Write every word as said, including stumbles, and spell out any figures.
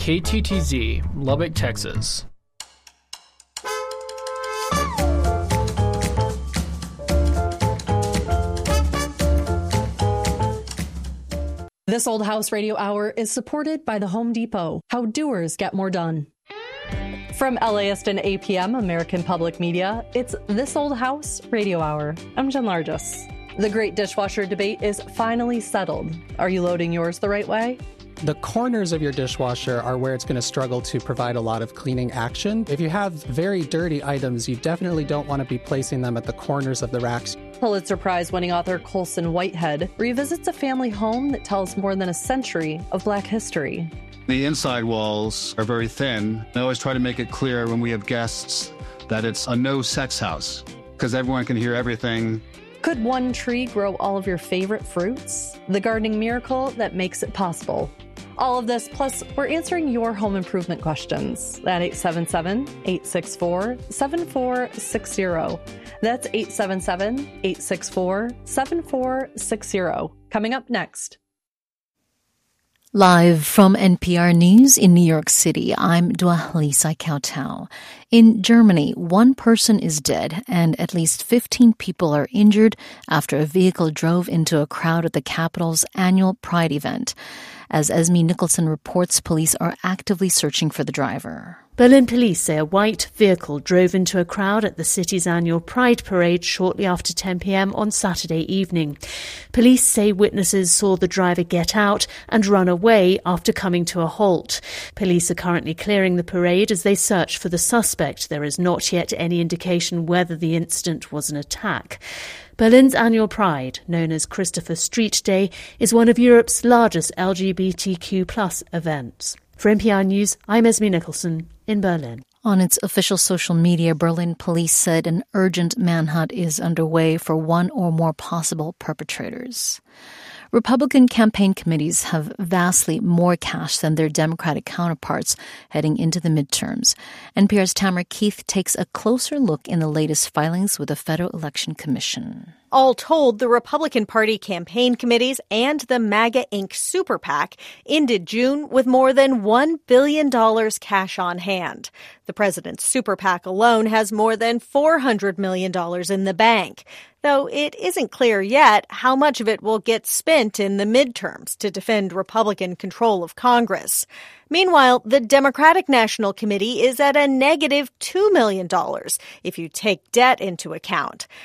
K T T Z, Lubbock, Texas. This Old House Radio Hour is supported by the Home Depot. How doers get more done. From L A ist and A P M, American Public Media, it's This Old House Radio Hour. I'm Jen Largis. The great dishwasher debate is finally settled. Are you loading yours the right way? The corners of your dishwasher are where it's going to struggle to provide a lot of cleaning action. If you have very dirty items, you definitely don't want to be placing them at the corners of the racks. Pulitzer Prize-winning author Colson Whitehead revisits a family home that tells more than a century of Black history. The inside walls are very thin. I always try to make it clear when we have guests that it's a no-sex house, because everyone can hear everything. Could one tree grow all of your favorite fruits? The gardening miracle that makes it possible. All of this, plus we're answering your home improvement questions at eight seven seven, eight six four, seven four six zero. That's eight seven seven, eight six four, seven four six zero. Coming up next. Live from N P R News in New York City, I'm Dua Lisa Kautau. In Germany, one person is dead and at least fifteen people are injured after a vehicle drove into a crowd at the capital's annual Pride event. As Esme Nicholson reports, police are actively searching for the driver. Berlin police say a white vehicle drove into a crowd at the city's annual Pride parade shortly after ten p.m. on Saturday evening. Police say witnesses saw the driver get out and run away after coming to a halt. Police are currently clearing the parade as they search for the suspect. There is not yet any indication whether the incident was an attack. Berlin's annual Pride, known as Christopher Street Day, is one of Europe's largest L G B T Q plus events. For N P R News, I'm Esme Nicholson in Berlin. On its official social media, Berlin police said an urgent manhunt is underway for one or more possible perpetrators. Republican campaign committees have vastly more cash than their Democratic counterparts heading into the midterms. N P R's Tamara Keith takes a closer look in the latest filings with the Federal Election Commission. All told, the Republican Party campaign committees and the MAGA Incorporated Super PAC ended June with more than one billion dollars cash on hand. The president's Super PAC alone has more than four hundred million dollars in the bank, though it isn't clear yet how much of it will get spent in the midterms to defend Republican control of Congress. Meanwhile, the Democratic National Committee is at a negative two million dollars if you take debt into account.